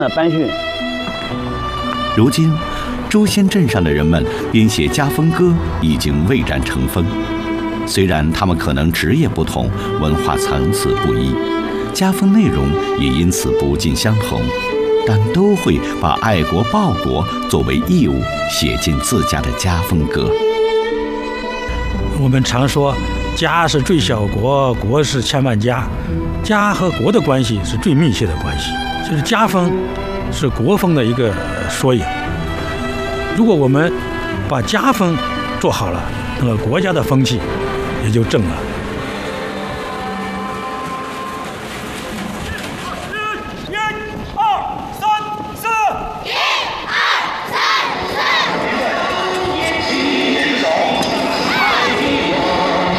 班训。 如今，朱仙镇上的人们编写家风歌已经蔚然成风。虽然他们可能职业不同，文化层次不一，家风内容也因此不尽相同，但都会把爱国报国作为义务写进自家的家风歌。 我们常说，家是最小国，国是千万家。家和国的关系是最密切的关系，就是家风是国风的一个缩影。如果我们把家风做好了，那么国家的风气也就正了。